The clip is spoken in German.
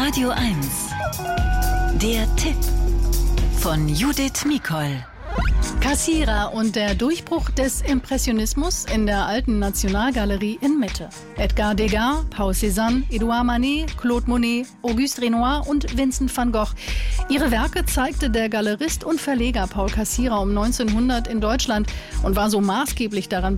Radio 1. Der Tipp von Judith Mikoll. Cassira und der Durchbruch des Impressionismus in der Alten Nationalgalerie in Mitte. Edgar Degas, Paul Cézanne, Edouard Manet, Claude Monet, Auguste Renoir und Vincent van Gogh. Ihre Werke zeigte der Galerist und Verleger Paul Cassira um 1900 in Deutschland und war so maßgeblich daran